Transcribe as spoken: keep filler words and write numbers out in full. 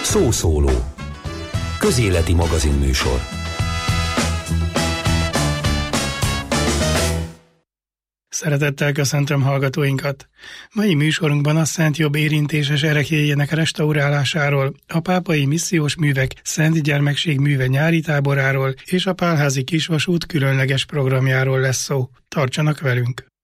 Szószóló. Közéleti magazinműsor. Szeretettel köszöntöm hallgatóinkat! Mai műsorunkban a Szent Jobb érintéses ereklyéjének restaurálásáról, a pápai missziós művek Szent Gyermekség műve nyári táboráról és a Pálházi Kisvasút különleges programjáról lesz szó. Tartsanak velünk!